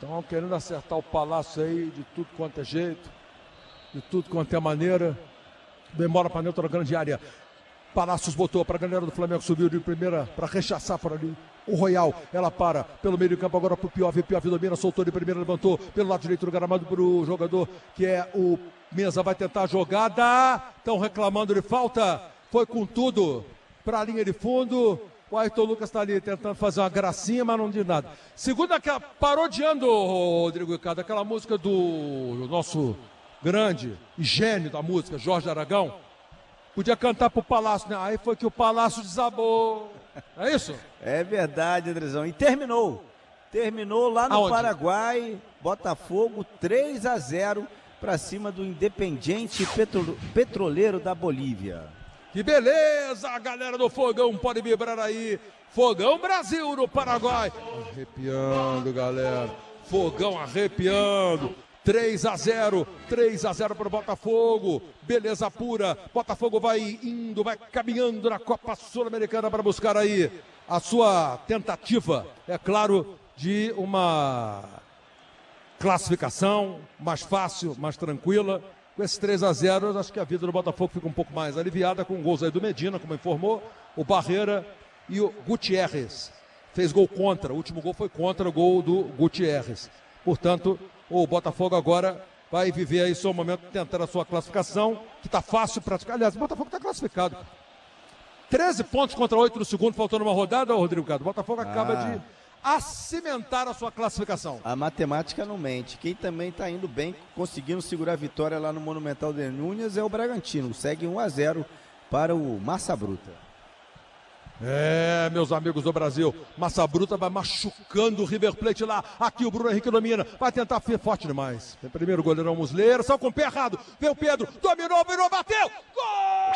Estão querendo acertar o Palácio aí de tudo quanto é jeito, de tudo quanto é maneira. Demora para dentro da grande área. Palácios botou para a galera do Flamengo, subiu de primeira para rechaçar por ali. O Royal, ela para pelo meio de campo agora pro Piove. Piove domina, soltou de primeira, levantou pelo lado direito do gramado pro jogador que é o Mesa. Vai tentar a jogada. Estão reclamando de falta. Foi com tudo para a linha de fundo. O Ayrton Lucas está ali tentando fazer uma gracinha, mas não diz nada. Segunda, parodiando, Rodrigo Ricardo, aquela música do nosso grande e gênio da música, Jorge Aragão. Podia cantar pro Palácio, né? Aí foi que o Palácio desabou. É isso? É verdade, Andrezão. E terminou. Terminou lá no Paraguai. Botafogo 3-0 para cima do Independiente Petroleiro da Bolívia. Que beleza, a galera do Fogão pode vibrar aí. Fogão Brasil no Paraguai. Arrepiando, galera. Fogão arrepiando. 3-0 para o Botafogo, beleza pura, Botafogo vai indo, vai caminhando na Copa Sul-Americana para buscar aí a sua tentativa, é claro, de uma classificação mais fácil, mais tranquila. Com esse 3-0, acho que a vida do Botafogo fica um pouco mais aliviada, com gols aí do Medina, como informou, o Barreira e o Gutierrez. Fez gol contra, o último gol foi contra o gol do Gutierrez. Portanto, o Botafogo agora vai viver aí seu momento tentando a sua classificação, que está fácil praticar. Aliás, o Botafogo está classificado. 13 pontos contra 8 no segundo, faltando uma rodada, Rodrigo Ricardo. O Botafogo acaba de acimentar a sua classificação. A matemática não mente. Quem também está indo bem, conseguindo segurar a vitória lá no Monumental de Núñez é o Bragantino. Segue 1-0 para o Massa Bruta. É, meus amigos do Brasil, Massa Bruta vai machucando o River Plate lá. Aqui o Bruno Henrique domina, vai tentar forte demais. Tem primeiro o goleirão Muslera, só com o pé errado. Vem o Pedro, dominou, virou, bateu. Gol!